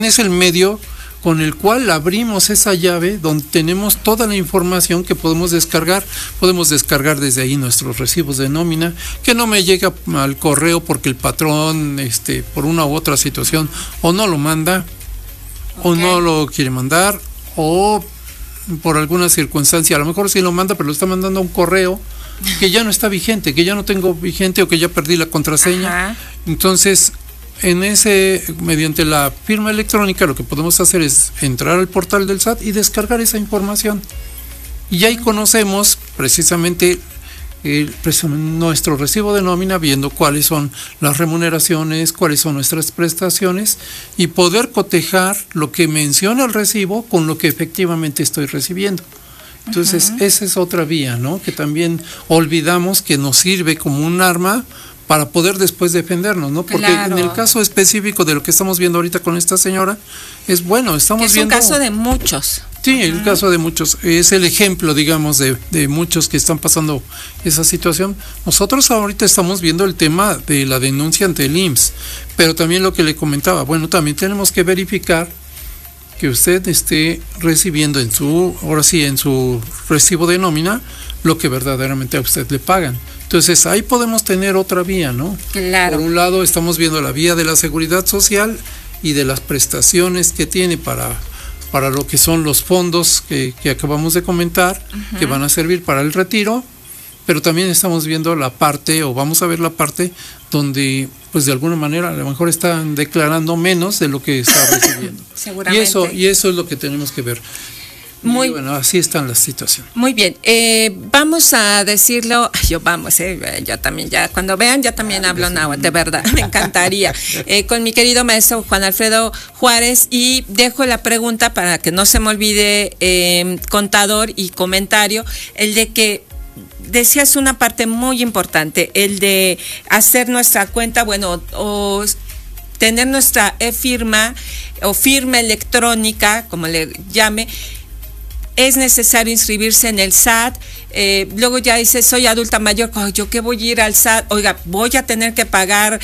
Es el medio con el cual abrimos esa llave donde tenemos toda la información que podemos descargar. Podemos descargar desde ahí nuestros recibos de nómina, que no me llega al correo porque el patrón, por una u otra situación, o no lo manda, o no lo quiere mandar, o por alguna circunstancia, a lo mejor sí lo manda, pero lo está mandando a un correo que ya no está vigente, que ya no tengo vigente o que ya perdí la contraseña. Ajá. Entonces, mediante la firma electrónica, lo que podemos hacer es entrar al portal del SAT y descargar esa información. Y ahí conocemos precisamente nuestro recibo de nómina, viendo cuáles son las remuneraciones, cuáles son nuestras prestaciones, y poder cotejar lo que menciona el recibo con lo que efectivamente estoy recibiendo. Entonces, esa es otra vía, ¿no? Que también olvidamos que nos sirve como un arma para poder después defendernos, ¿no? Porque claro, en el caso específico de lo que estamos viendo ahorita con esta señora, es bueno, estamos viendo... Es un caso de muchos. Sí, el caso de muchos, es el ejemplo, digamos, de muchos que están pasando esa situación. Nosotros ahorita estamos viendo el tema de la denuncia ante el IMSS, pero también lo que le comentaba, bueno, también tenemos que verificar que usted esté recibiendo en su recibo de nómina lo que verdaderamente a usted le pagan. Entonces ahí podemos tener otra vía, ¿no? Claro. Por un lado estamos viendo la vía de la seguridad social y de las prestaciones que tiene para lo que son los fondos que acabamos de comentar, que van a servir para el retiro, pero también estamos viendo la parte, o vamos a ver la parte donde, pues de alguna manera, a lo mejor están declarando menos de lo que está recibiendo. Seguramente. Y eso es lo que tenemos que ver. Y bueno, así están las situaciones. Muy bien, vamos a decirlo, yo también, ya cuando vean, ya también hablo náhuatl, de verdad, me encantaría, con mi querido maestro Juan Alfredo Juárez, y dejo la pregunta para que no se me olvide, contador y comentario, el de que decías una parte muy importante, el de hacer nuestra cuenta, bueno, o tener nuestra e-firma o firma electrónica, como le llame. Es necesario inscribirse en el SAT, luego ya dice, soy adulta mayor, yo qué voy a ir al SAT, oiga, voy a tener que pagar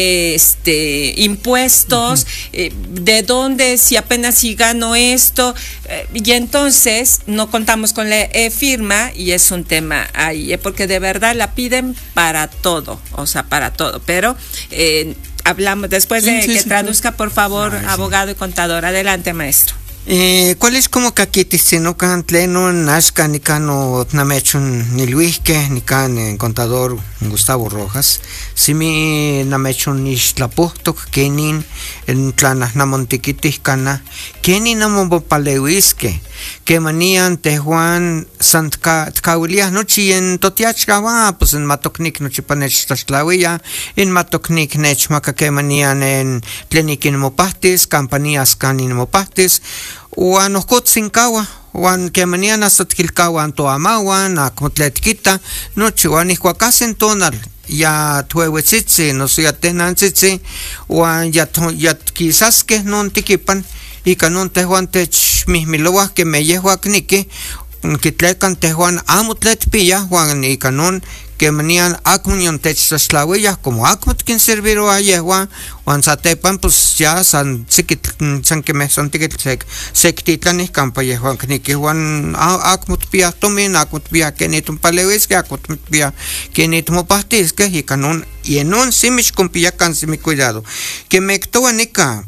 impuestos, ¿de dónde? Si apenas si gano esto, y entonces no contamos con la firma, y es un tema ahí, porque de verdad la piden para todo, pero hablamos después de que traduzca, por favor, abogado y contador. Adelante, maestro. ¿Cuál es como que aquí no can tleno nazca ni cano namechun ni Luisque ni can contador Gustavo Rojas si mi namechun ni tlapohtok kenin en tlanas namontiquitis cana kenin namombo paleuisque que manían tejuan santkawilias nochi en totiachkawa pues en matoknik nochi panech tlaxtlawilla en matoknik nechmaka que manían en tlenikin mopahtis campanías canin mopahtis Juan Oscotzinkawa, Juan que mañana satkilkawan to amawan, a completkita, noche Juan Iscuacasen tonal, ya tuehuetzitzi, no sé, ya tenantzitzi, Juan ya quizás que no tiquipan, y canon tejuan tech mismiloas que me llevo a knique, que tlecan tejuan amutlet pilla, Juan y canon que manían acunion techtlahuillas como acmut quien serviro a yehua Juan satepan pues ya san que me son ticket sectitlan campa yehua que Juan acmut pia tomin acmut pia que ni tum palewis que acmut pia que ni tum pastis que y canon y en un simish con pia can simi cuidado que me nica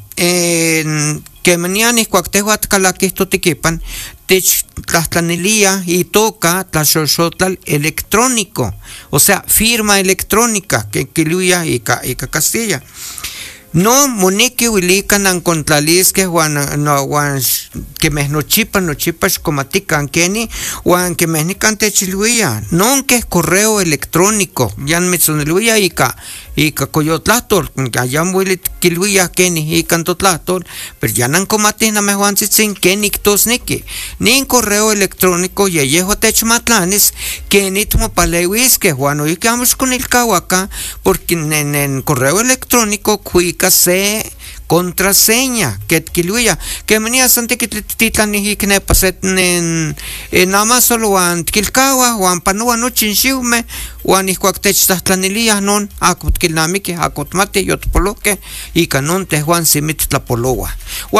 que mañana y cuactehuat calaquisto tiquipan tlastanilía y toca tlaxoxotlal electrónico, o sea, firma electrónica que incluya y Castilla. No monique huilican contralis que que me no chipas comatican keni Juan que me nican techiluya no que es correo electrónico ya me soneluya y coyotlator allá muy kiluya keni y cantotlator pero ya nan comatina me Juan sin keni tosniki ni correo electrónico y yejo techmatlanes que ni tomo palewis que Juan y que vamos con el cahuaca porque en correo electrónico se contraseña que kiluya que venía sante que titlan ni que paset en nada más solo an kilkawa o an panua no chinshiume o an iscuactech tatlanilia non akut kilnami que akut mate yot poloque y canon te Juan simit la polowa